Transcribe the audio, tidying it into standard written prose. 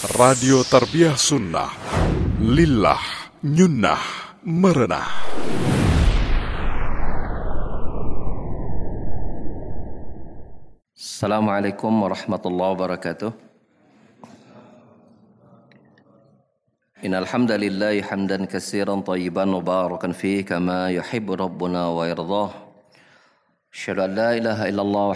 Radio Tarbiyah Sunnah, Lillah, Nyunnah, Merenah. Assalamualaikum warahmatullahi wabarakatuh. Innal hamdalillahi hamdan katsiran thayyiban mubarakan fihi kama yuhibbu rabbuna wa yardah. Asyhadu an la ilaha illallah